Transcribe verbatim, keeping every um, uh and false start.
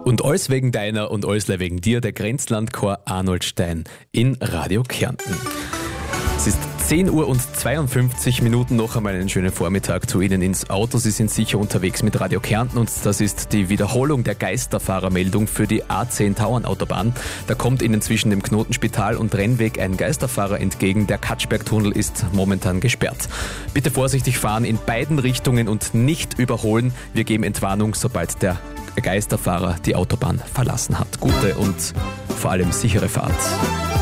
Und alles wegen deiner und alles wegen dir, der Grenzlandchor Arnold Stein in Radio Kärnten. Es ist zehn Uhr und zweiundfünfzig Minuten, noch einmal einen schönen Vormittag zu Ihnen ins Auto. Sie sind sicher unterwegs mit Radio Kärnten und das ist die Wiederholung der Geisterfahrermeldung für die A zehn Tauernautobahn. Da kommt Ihnen zwischen dem Knotenspital und Rennweg ein Geisterfahrer entgegen. Der Katschbergtunnel ist momentan gesperrt. Bitte vorsichtig fahren in beiden Richtungen und nicht überholen. Wir geben Entwarnung, sobald der Geisterfahrer die Autobahn verlassen hat. Gute und vor allem sichere Fahrt.